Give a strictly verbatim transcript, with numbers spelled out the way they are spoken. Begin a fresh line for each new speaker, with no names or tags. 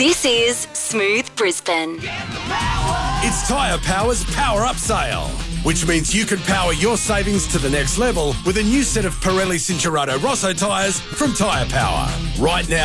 This is Smooth Brisbane.
It's Tyre Power's Power Up Sale, which means you can power your savings to the next level with a new set of Pirelli Cincherato Rosso tyres from Tyre Power. Right now,